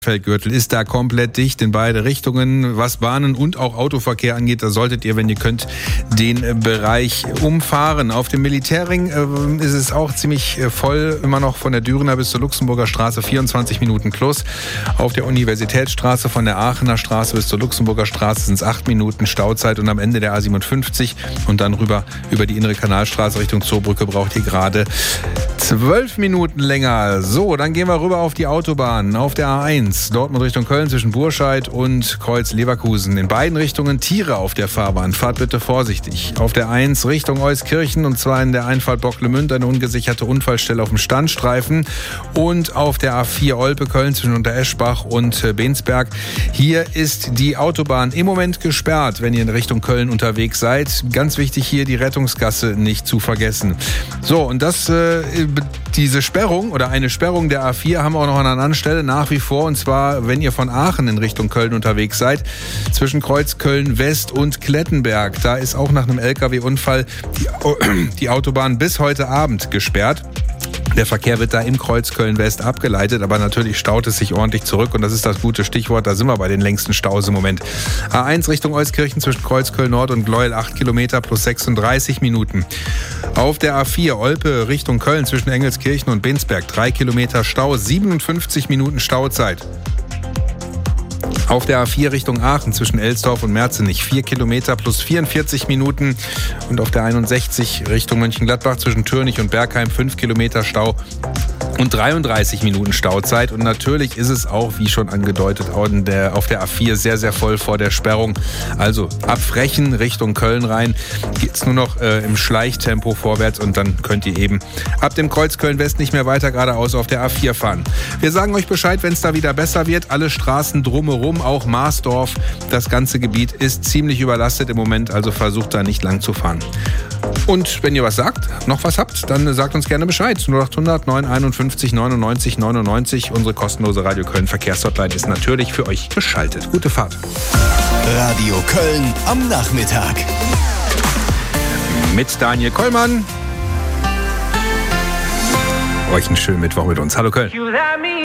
Feldgürtel ist da komplett dicht in beide Richtungen. Was Bahnen und auch Autoverkehr angeht, da solltet ihr, wenn ihr könnt, den Bereich umfahren. Auf dem Militärring ist es auch ziemlich voll, immer noch von der Dürener bis zur Luxemburger Straße, 24 Minuten plus. Auf der Universitätsstraße von der Aachener Straße bis zur Luxemburger Straße sind es 8 Minuten Stauzeit und am Ende der A57 und dann rüber über die innere Kanalstraße Richtung Zoobrücke braucht ihr gerade 12 Minuten länger. So, dann gehen wir rüber auf die Autobahn. Auf der A1 Dortmund Richtung Köln zwischen Burscheid und Kreuz Leverkusen. In beiden Richtungen Tiere auf der Fahrbahn. Fahrt bitte vorsichtig. Auf der 1 Richtung Euskirchen und zwar in der Einfahrt Bocklemünd eine ungesicherte Unfallstelle auf dem Standstreifen. Und auf der A4 Olpe Köln zwischen Untereschbach und Bensberg. Hier ist die Autobahn im Moment gesperrt, wenn ihr in Richtung Köln unterwegs seid. Ganz wichtig hier die Rettungsgasse nicht zu vergessen. So, und diese Sperrung oder eine Sperrung der A4 haben wir auch noch an einer anderen Stelle nach wie vor. Und zwar, wenn ihr von Aachen in Richtung Köln unterwegs seid, zwischen Kreuz Köln West und Klettenberg. Da ist auch nach einem LKW-Unfall die Autobahn bis heute Abend gesperrt. Der Verkehr wird da im Kreuz Köln-West abgeleitet, aber natürlich staut es sich ordentlich zurück und das ist das gute Stichwort, da sind wir bei den längsten Staus im Moment. A1 Richtung Euskirchen zwischen Kreuz Köln-Nord und Gleuel 8 Kilometer plus 36 Minuten. Auf der A4 Olpe Richtung Köln zwischen Engelskirchen und Bensberg 3 Kilometer Stau, 57 Minuten Stauzeit. Auf der A4 Richtung Aachen zwischen Elsdorf und Merzenich 4 Kilometer plus 44 Minuten. Und auf der 61 Richtung Mönchengladbach zwischen Türnich und Bergheim 5 Kilometer Stau und 33 Minuten Stauzeit. Und natürlich ist es auch, wie schon angedeutet, auf der A4 sehr, sehr voll vor der Sperrung. Also ab Frechen Richtung Köln rein geht es nur noch im Schleichtempo vorwärts und dann könnt ihr eben ab dem Kreuz Köln-West nicht mehr weiter geradeaus auf der A4 fahren. Wir sagen euch Bescheid, wenn es da wieder besser wird. Alle Straßen drumherum, auch Marsdorf, das ganze Gebiet ist ziemlich überlastet im Moment, also versucht da nicht lang zu fahren. Und wenn ihr was noch was habt, dann sagt uns gerne Bescheid. 0800 951 99 99. Unsere kostenlose Radio Köln Verkehrshotline ist natürlich für euch geschaltet. Gute Fahrt. Radio Köln am Nachmittag. Mit Daniel Kollmann. Euch einen schönen Mittwoch mit uns. Hallo Köln.